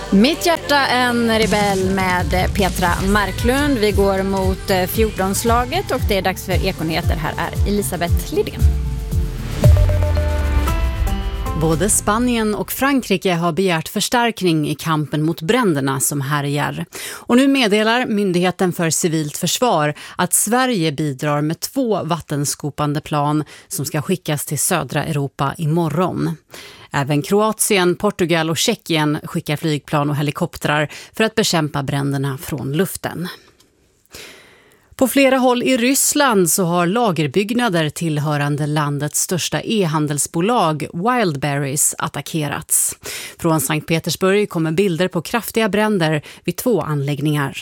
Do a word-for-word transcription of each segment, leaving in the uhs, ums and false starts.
Mitt hjärta en rebell med Petra Marklund. Vi går mot fjortonslaget och det är dags för Ekonyheter. Här är Elisabeth Lidén. Både Spanien och Frankrike har begärt förstärkning i kampen mot bränderna som härjar. Och nu meddelar Myndigheten för civilt försvar att Sverige bidrar med två vattenskopande plan som ska skickas till södra Europa imorgon. Även Kroatien, Portugal och Tjeckien skickar flygplan och helikoptrar för att bekämpa bränderna från luften. På flera håll i Ryssland så har lagerbyggnader tillhörande landets största e-handelsbolag Wildberries attackerats. Från Sankt Petersburg kommer bilder på kraftiga bränder vid två anläggningar.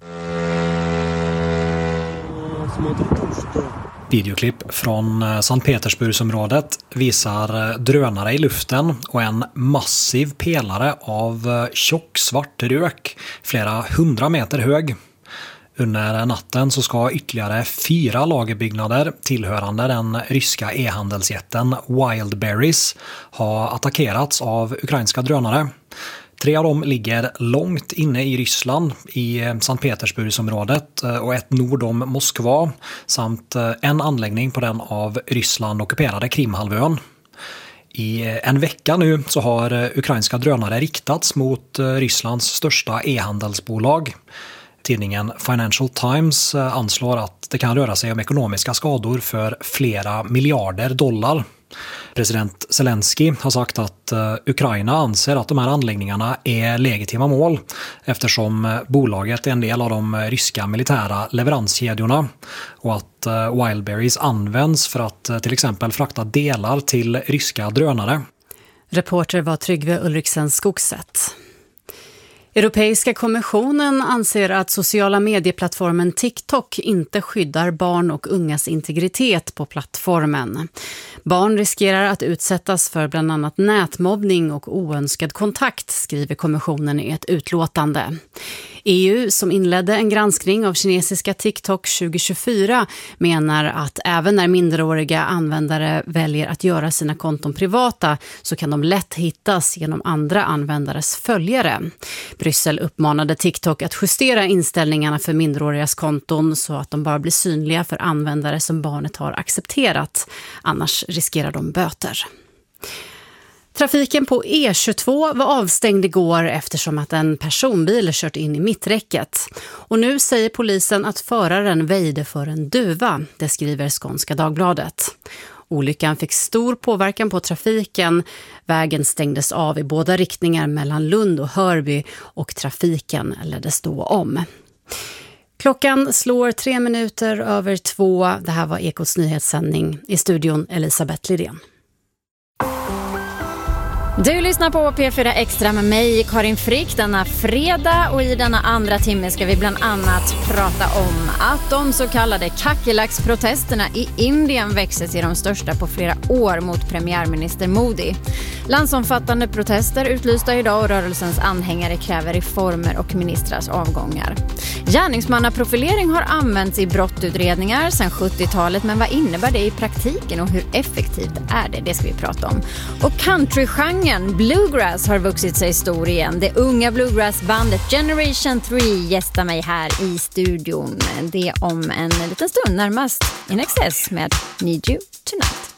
Videoklipp från Sankt Petersburgsområdet visar drönare i luften och en massiv pelare av tjock svart rök, flera hundra meter hög. Under natten så ska ytterligare fyra lagerbyggnader tillhörande den ryska e-handelsjätten Wildberries ha attackerats av ukrainska drönare. Tre av dem ligger långt inne i Ryssland i Sankt Petersburgsområdet och ett nord om Moskva samt en anläggning på den av Ryssland ockuperade Krimhalvön. I en vecka nu så har ukrainska drönare riktats mot Rysslands största e-handelsbolag. Tidningen Financial Times anslår att det kan röra sig om ekonomiska skador för flera miljarder dollar. President Zelensky har sagt att Ukraina anser att de här anläggningarna är legitima mål eftersom bolaget är en del av de ryska militära leveranskedjorna och att Wildberries används för att till exempel frakta delar till ryska drönare. Reporter var Tryggve Ulriksen Skogset. Europeiska kommissionen anser att sociala medieplattformen TikTok inte skyddar barn och ungas integritet på plattformen. Barn riskerar att utsättas för bland annat nätmobbning och oönskad kontakt, skriver kommissionen i ett utlåtande. E U, som inledde en granskning av kinesiska TikTok tjugo tjugofyra, menar att även när minderåriga användare väljer att göra sina konton privata så kan de lätt hittas genom andra användares följare. Bryssel uppmanade TikTok att justera inställningarna för minderårigas konton så att de bara blir synliga för användare som barnet har accepterat. Annars riskerar de böter. Trafiken på E tjugotvå var avstängd igår eftersom att en personbil kört in i mitträcket. Och nu säger polisen att föraren väjde för en duva, det skriver Skånska Dagbladet. Olyckan fick stor påverkan på trafiken. Vägen stängdes av i båda riktningar mellan Lund och Hörby och trafiken leddes då om. Klockan slår tre minuter över två. Det här var Ekots nyhetssändning. I studion Elisabeth Lidén. Du lyssnar på P fyra Extra med mig, Karin Frick, denna fredag, och i denna andra timme ska vi bland annat prata om att de så kallade kackerlacksprotesterna i Indien växer till de största på flera år mot premiärminister Modi. Landsomfattande protester utlysta idag och rörelsens anhängare kräver reformer och ministrars avgångar. Gärningsmannaprofilering har använts i brottutredningar sedan sjuttiotalet, men vad innebär det i praktiken och hur effektivt är det? Det ska vi prata om. Och countrygenren bluegrass har vuxit sig stor igen. Det unga bluegrassbandet Generation tre gästar mig här i studion. Det om en liten stund, närmast In Excess med Need You Tonight.